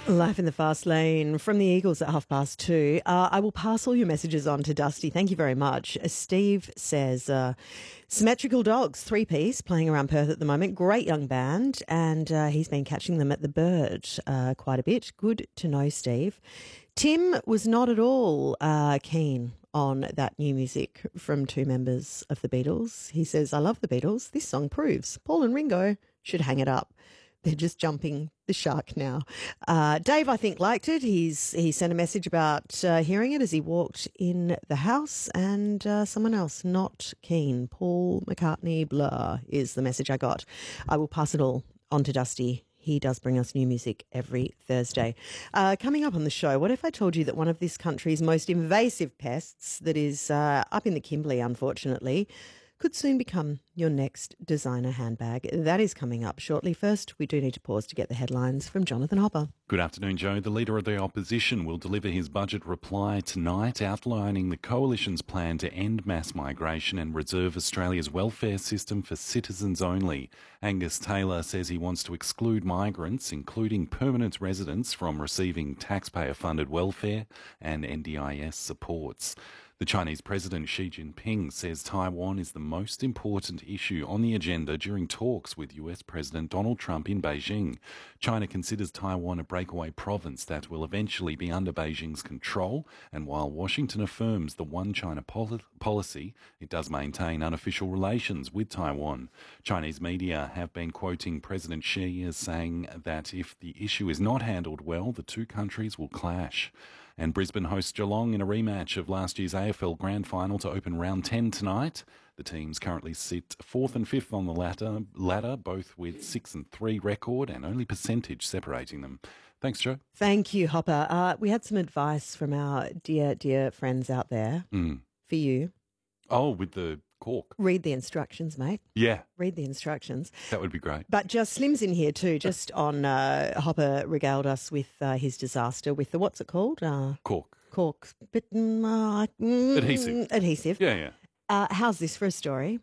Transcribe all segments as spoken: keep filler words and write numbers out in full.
Life in the Fast Lane from the Eagles at half past two. Uh, I will pass all your messages on to Dusty. Thank you very much. Uh, Steve says, uh, Symmetrical Dogs, three-piece, playing around Perth at the moment. Great young band, and uh, he's been catching them at the Bird uh, quite a bit. Good to know, Steve. Tim was not at all uh, keen on that new music from two members of the Beatles. He says, I love the Beatles. This song proves Paul and Ringo should hang it up. They're just jumping the shark now. Uh, Dave, I think, liked it. He's he sent a message about uh, hearing it as he walked in the house, and uh, someone else not keen. Paul McCartney, blah, is the message I got. I will pass it all on to Dusty. He does bring us new music every Thursday. Uh, coming up on the show, what if I told you that one of this country's most invasive pests that is uh, up in the Kimberley, unfortunately, could soon become your next designer handbag? That is coming up shortly. First, we do need to pause to get the headlines from Jonathan Hopper. Good afternoon, Joe. The Leader of the Opposition will deliver his budget reply tonight, outlining the Coalition's plan to end mass migration and reserve Australia's welfare system for citizens only. Angus Taylor says he wants to exclude migrants, including permanent residents, from receiving taxpayer-funded welfare and N D I S supports. The Chinese President Xi Jinping says Taiwan is the most important issue on the agenda during talks with U S President Donald Trump in Beijing. China considers Taiwan a breakaway province that will eventually be under Beijing's control, and while Washington affirms the One China pol- policy, it does maintain unofficial relations with Taiwan. Chinese media have been quoting President Xi as saying that if the issue is not handled well, the two countries will clash. And Brisbane hosts Geelong in a rematch of last year's A F L Grand Final to open round ten tonight. The teams currently sit fourth and fifth on the ladder, ladder, both with six and three record and only percentage separating them. Thanks, Joe. Thank you, Hopper. Uh, we had some advice from our dear, dear friends out there Mm. for you. Oh, with the cork. Read the instructions, mate. Yeah, Read the instructions. that would be great. But just Slim's in here too, just on uh, Hopper regaled us with uh, his disaster with the, what's it called? Uh, Cork. cork. Bitten, uh, mm, Adhesive. Adhesive. Yeah, yeah. Uh, how's this for a story?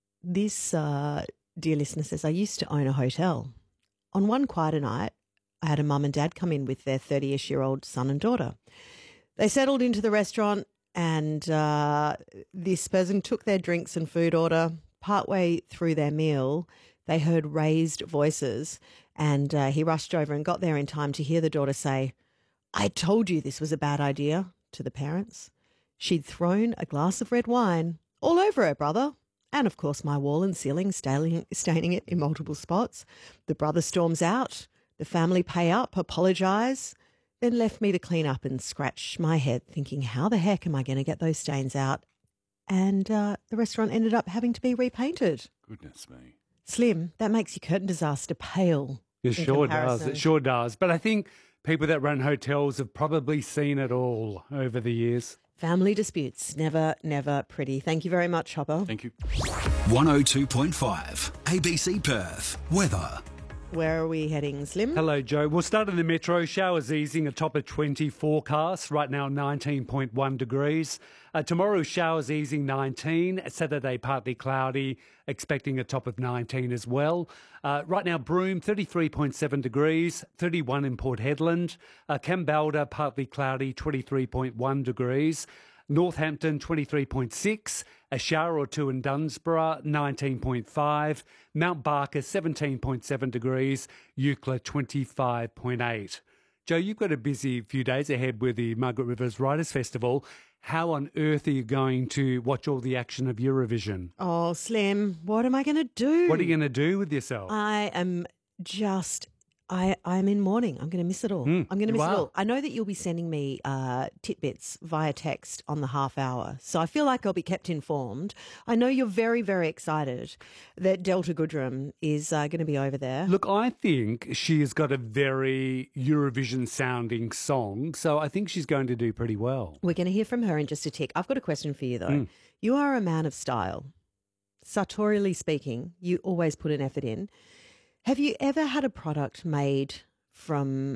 This uh, dear listener says, I used to own a hotel. On one quieter night, I had a mum and dad come in with their thirty-ish-year-old son and daughter. They settled into the restaurant, and uh, this person took their drinks and food order. Partway through their meal, they heard raised voices, and uh, he rushed over and got there in time to hear the daughter say, I told you this was a bad idea, to the parents. She'd thrown a glass of red wine all over her brother, and of course my wall and ceiling, staining, staining it in multiple spots. The brother storms out, the family pay up, apologise, then left me to clean up and scratch my head, thinking, how the heck am I going to get those stains out? And uh, the restaurant ended up having to be repainted. Goodness me. Slim, that makes your curtain disaster pale. It in sure does. comparison. It sure does. But I think people that run hotels have probably seen it all over the years. Family disputes, never, never pretty. Thank you very much, Hopper. Thank you. one oh two point five A B C Perth. Weather. Where are we heading, Slim? Hello, Joe. We'll start in the metro. Showers easing, a top of twenty forecast. Right now, nineteen point one degrees. Uh, tomorrow, showers easing, nineteen. Saturday, partly cloudy, expecting a top of nineteen as well. Uh, right now, Broome, thirty-three point seven degrees, thirty-one in Port Hedland. Uh, Kambalda, partly cloudy, twenty-three point one degrees. Northampton, twenty-three point six, a shower or two in Dunsborough, nineteen point five, Mount Barker, seventeen point seven degrees, Euclid, twenty-five point eight. Joe, you've got a busy few days ahead with the Margaret Rivers Writers' Festival. How on earth are you going to watch all the action of Eurovision? Oh, Slim, what am I going to do? What are you going to do with yourself? I am just... I, I'm in mourning. I'm going to miss it all. Mm, I'm going to miss wow. it all. I know that you'll be sending me uh, tidbits via text on the half hour, so I feel like I'll be kept informed. I know you're very, very excited that Delta Goodrem is uh, going to be over there. Look, I think she has got a very Eurovision-sounding song, so I think she's going to do pretty well. We're going to hear from her in just a tick. I've got a question for you, though. Mm. You are a man of style. Sartorially speaking, you always put an effort in. Have you ever had a product made from,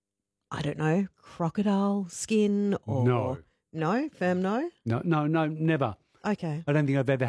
I don't know, crocodile skin or... No. No? Firm no? No, no, no, never. Okay. I don't think I've ever